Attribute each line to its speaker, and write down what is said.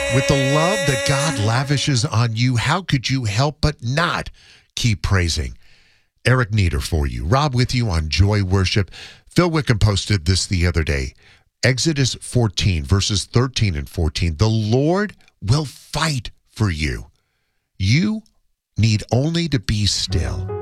Speaker 1: With the love that God lavishes on you, how could you help but not keep praising? Eric Nieder for you. Rob with you on Joy Worship. Phil Wickham posted this the other day. Exodus 14, verses 13 and 14. The Lord will fight for you. You need only to be still.